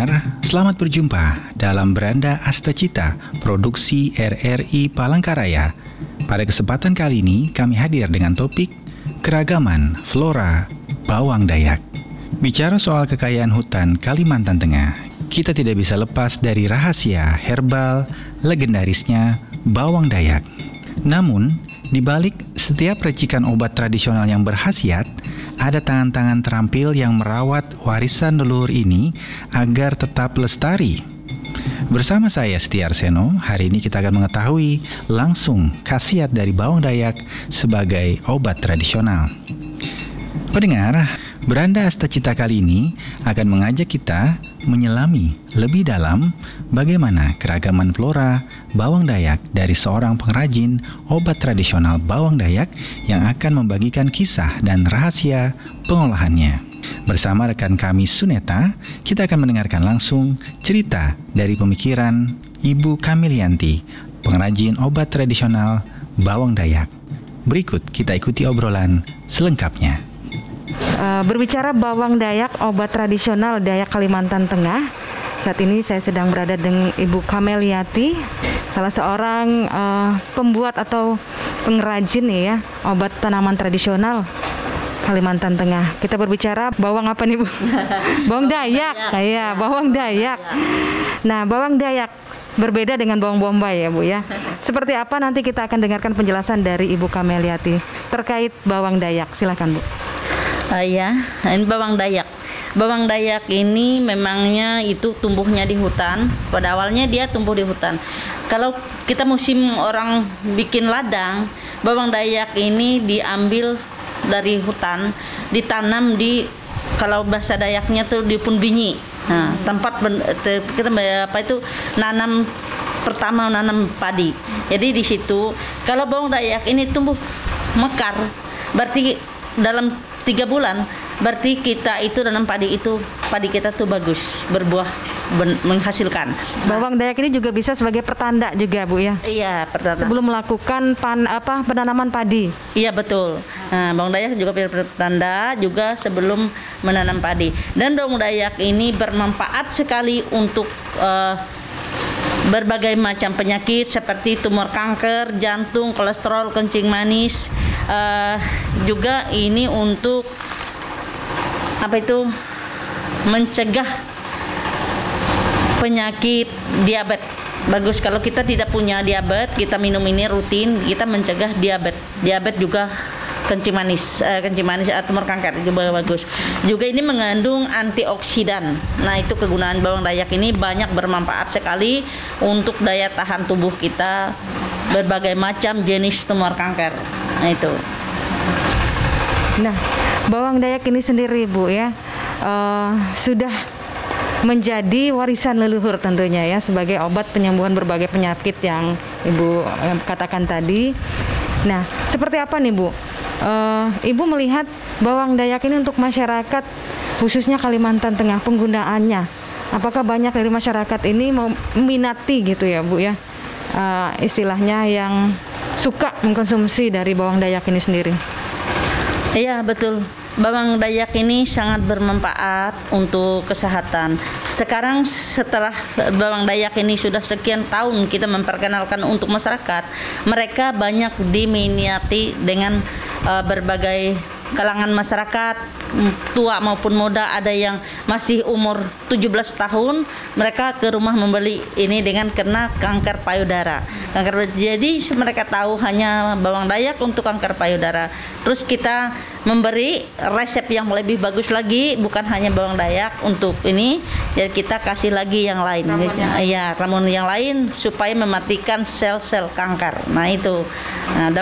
pendengar, selamat berjumpa dalam Beranda Astacita, produksi RRI Palangkaraya. Pada kesempatan kali ini, kami hadir dengan topik keragaman flora bawang Dayak. Bicara soal kekayaan hutan Kalimantan Tengah, kita tidak bisa lepas dari rahasia herbal legendarisnya bawang Dayak. Namun, di balik setiap racikan obat tradisional yang berkhasiat, ada tangan-tangan terampil yang merawat warisan leluhur ini agar tetap lestari. Bersama saya Setia Arseno, hari ini kita akan mengetahui langsung khasiat dari bawang Dayak sebagai obat tradisional. Pendengar, Beranda Astacita kali ini akan mengajak kita menyelami lebih dalam bagaimana keragaman flora bawang Dayak dari seorang pengrajin obat tradisional bawang Dayak yang akan membagikan kisah dan rahasia pengolahannya. Bersama rekan kami Suneta, kita akan mendengarkan langsung cerita dari pemikiran Ibu Kamelianti, pengrajin obat tradisional bawang Dayak. Berikut kita ikuti obrolan selengkapnya. Berbicara bawang Dayak, obat tradisional Dayak Kalimantan Tengah. Saat ini saya sedang berada dengan Ibu Kamelianti, salah seorang pembuat atau pengrajin ya obat tanaman tradisional Kalimantan Tengah. Kita berbicara bawang apa nih Bu? Bawang Dayak. Iya, bawang Dayak. Nah, bawang Dayak berbeda dengan bawang bombay ya Bu ya. Seperti apa nanti kita akan dengarkan penjelasan dari Ibu Kamelianti terkait bawang Dayak. Silakan Bu. Ya, ini bawang Dayak. Bawang Dayak ini memangnya itu tumbuhnya di hutan. Pada awalnya dia tumbuh di hutan. Kalau kita musim orang bikin ladang, bawang Dayak ini diambil dari hutan, ditanam di, kalau bahasa Dayaknya tuh di Pun Binyi. Nah, tempat kita nanam padi. Jadi di situ kalau bawang Dayak ini tumbuh mekar, berarti dalam 3 bulan, berarti kita itu nanam padi kita tuh bagus, berbuah, menghasilkan. Bawang Dayak ini juga bisa sebagai pertanda juga Bu ya. Iya, pertanda. Sebelum melakukan penanaman padi. Iya betul. Nah, bawang Dayak juga pertanda juga sebelum menanam padi. Dan bawang Dayak ini bermanfaat sekali untuk berbagai macam penyakit seperti tumor kanker, jantung, kolesterol, kencing manis. Juga ini untuk mencegah penyakit diabetes. Bagus kalau kita tidak punya diabetes, kita minum ini rutin, kita mencegah diabetes juga kencing manis atau tumor kanker juga bagus. Juga ini mengandung antioksidan. Nah, itu kegunaan bawang Dayak ini banyak bermanfaat sekali untuk daya tahan tubuh kita berbagai macam jenis tumor kanker. Nah, itu. Nah, bawang Dayak ini sendiri Bu ya sudah menjadi warisan leluhur tentunya ya sebagai obat penyembuhan berbagai penyakit yang Ibu katakan tadi. Nah, seperti apa nih Bu? Ibu melihat bawang Dayak ini untuk masyarakat khususnya Kalimantan Tengah penggunaannya. Apakah banyak dari masyarakat ini meminati gitu ya Bu ya? Istilahnya yang suka mengkonsumsi dari bawang Dayak ini sendiri. Iya betul, bawang Dayak ini sangat bermanfaat untuk kesehatan. Sekarang setelah bawang Dayak ini sudah sekian tahun kita memperkenalkan untuk masyarakat, mereka banyak diminati dengan berbagai kalangan masyarakat, tua maupun muda. Ada yang masih umur 17 tahun, mereka ke rumah membeli ini dengan kena kanker payudara. Jadi mereka tahu hanya bawang Dayak untuk kanker payudara. Terus kita memberi resep yang lebih bagus lagi, bukan hanya bawang Dayak untuk ini, jadi kita kasih lagi yang lain. Ramuan yang lain supaya mematikan sel-sel kanker. Nah, itu. Nah,